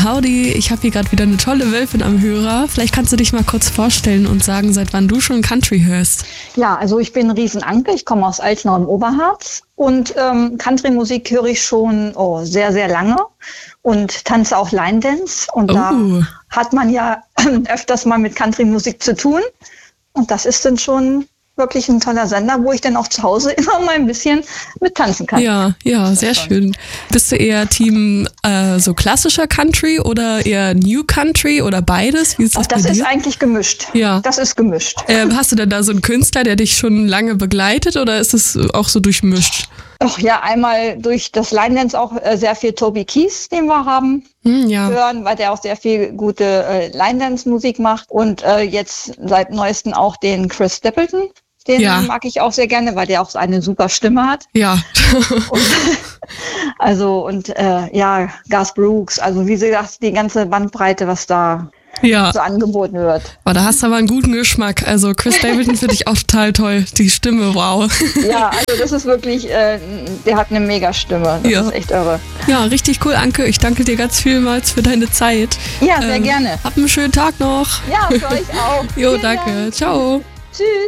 Howdy, ich habe hier gerade wieder eine tolle Wölfin am Hörer. Vielleicht kannst du dich mal kurz vorstellen und sagen, seit wann du schon Country hörst. Ja, also ich bin Riesenanke, ich komme aus Altenau im Oberharz und Country-Musik höre ich schon sehr, sehr lange und tanze auch Line Dance. Und da hat man ja öfters mal mit Country-Musik zu tun. Und das ist dann schon wirklich ein toller Sender, wo ich dann auch zu Hause immer mal ein bisschen mit tanzen kann. Ja, sehr schön. Bist du eher Team so klassischer Country oder eher New Country oder beides? Wie ist das bei dir? Das ist eigentlich gemischt. Ja. Das ist gemischt. Hast du denn da so einen Künstler, der dich schon lange begleitet oder ist es auch so durchmischt? Ach ja, einmal durch das Line Dance auch sehr viel Toby Keith, den wir haben, hören, weil der auch sehr viel gute Line Dance Musik macht und jetzt seit neuestem auch den Chris Stapleton. Den mag ich auch sehr gerne, weil der auch eine super Stimme hat. Ja. Garth Brooks, also wie gesagt, die ganze Bandbreite, was da so angeboten wird. Oh, da hast du aber einen guten Geschmack. Also Chris Stapleton finde ich auch total toll. Die Stimme, wow. Ja, also das ist wirklich, der hat eine mega Stimme. Das ist echt irre. Ja, richtig cool, Anke. Ich danke dir ganz vielmals für deine Zeit. Ja, sehr gerne. Hab einen schönen Tag noch. Ja, für euch auch. Jo, danke. Ciao. Tschüss.